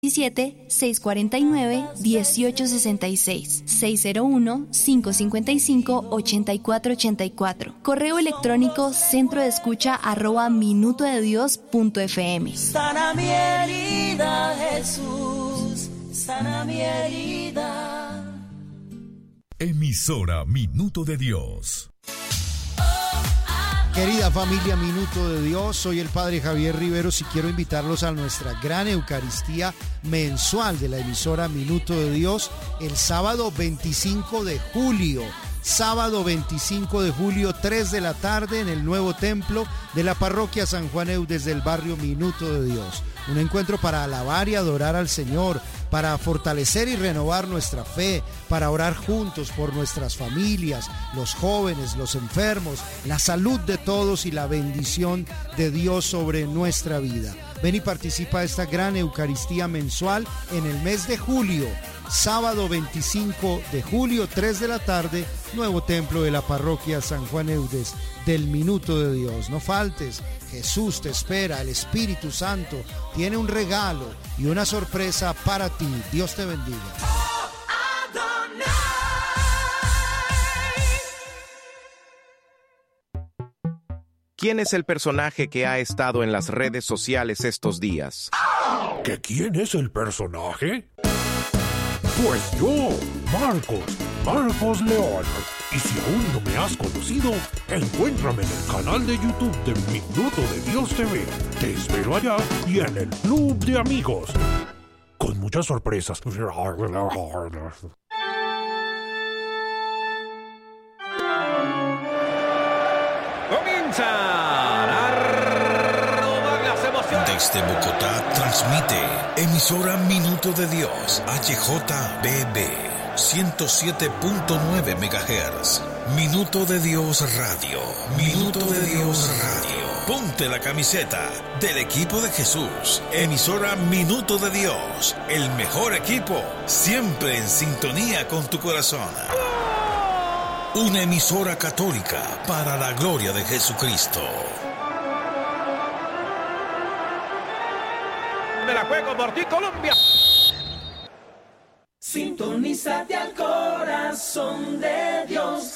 649-1866, 601-555-8484. Correo electrónico centrodeescucha@minutodedios.fm. Sana mi herida, Jesús, sana mi herida. Emisora Minuto de Dios. Querida familia Minuto de Dios, soy el Padre Javier Riveros y quiero invitarlos a nuestra gran Eucaristía mensual de la emisora Minuto de Dios el sábado 25 de julio. Sábado 25 de julio, 3 de la tarde en el nuevo templo de la parroquia San Juan Eudes del barrio Minuto de Dios. Un encuentro para alabar y adorar al Señor, para fortalecer y renovar nuestra fe, para orar juntos por nuestras familias, los jóvenes, los enfermos, la salud de todos y la bendición de Dios sobre nuestra vida. Ven y participa de esta gran Eucaristía mensual en el mes de julio. Sábado 25 de julio, 3 de la tarde, nuevo templo de la parroquia San Juan Eudes del Minuto de Dios. No faltes, Jesús te espera, el Espíritu Santo tiene un regalo y una sorpresa para ti. Dios te bendiga. ¿Quién es el personaje que ha estado en las redes sociales estos días? ¿Que quién es el personaje? Pues yo, Marcos León. Y si aún no me has conocido, encuéntrame en el canal de YouTube de Minuto de Dios TV. Te espero allá y en el Club de Amigos, con muchas sorpresas. Desde Bogotá transmite emisora Minuto de Dios HJBB 107.9 MHz. Minuto de Dios Radio. Minuto de Dios Radio. Ponte la camiseta del equipo de Jesús. Emisora Minuto de Dios. El mejor equipo, siempre en sintonía con tu corazón. Una emisora católica para la gloria de Jesucristo. Me la juego por ti, Colombia. Sintonízate al corazón de Dios.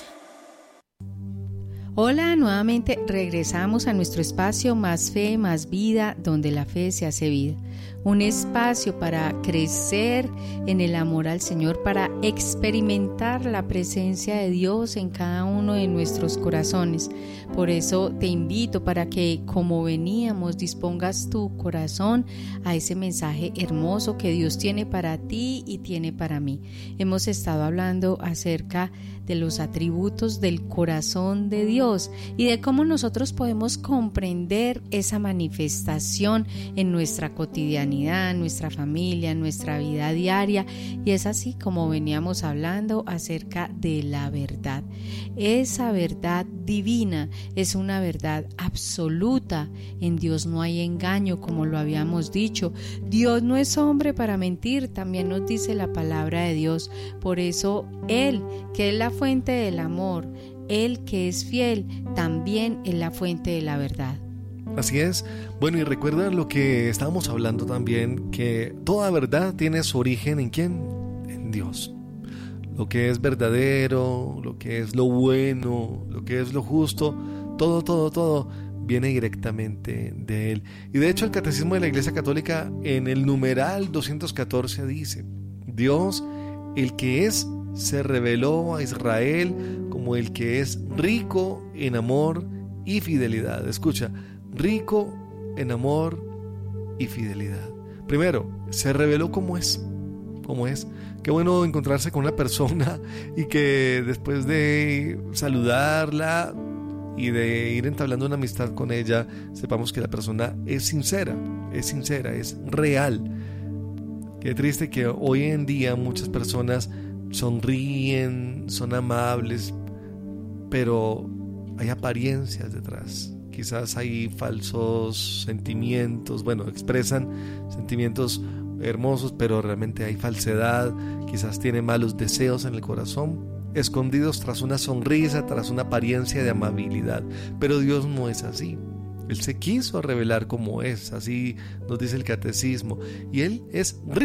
Hola, nuevamente regresamos a nuestro espacio Más Fe, Más Vida, donde la fe se hace vida. Un espacio para crecer en el amor al Señor, para experimentar la presencia de Dios en cada uno de nuestros corazones. Por eso te invito para que, como veníamos, dispongas tu corazón a ese mensaje hermoso que Dios tiene para ti y tiene para mí. Hemos estado hablando acerca de los atributos del corazón de Dios y de cómo nosotros podemos comprender esa manifestación en nuestra cotidianidad, en nuestra familia, en nuestra vida diaria, y es así como veníamos hablando acerca de la verdad. Esa verdad divina es una verdad absoluta. En Dios no hay engaño, como lo habíamos dicho. Dios no es hombre para mentir, también nos dice la palabra de Dios. Por eso Él, que es la fuente del amor, Él que es fiel, también es la fuente de la verdad. Así es. Bueno, y recuerda lo que estábamos hablando también, que toda verdad tiene su origen ¿en quién? En Dios. Lo que es verdadero, lo que es lo bueno, lo que es lo justo, todo viene directamente de Él. Y de hecho el Catecismo de la Iglesia Católica en el numeral 214 dice: Dios, el que es, se reveló a Israel como el que es rico en amor y fidelidad. Escucha, rico en amor y fidelidad. Primero, se reveló como es. Qué bueno encontrarse con una persona y que después de saludarla y de ir entablando una amistad con ella, sepamos que la persona es sincera, es real. Qué triste que hoy en día muchas personas sonríen, son amables, pero hay apariencias detrás. Quizás hay falsos sentimientos, expresan sentimientos hermosos, pero realmente hay falsedad. Quizás tiene malos deseos en el corazón, escondidos tras una sonrisa, tras una apariencia de amabilidad. Pero Dios no es así. Él se quiso revelar como es, así nos dice el catecismo. Y Él es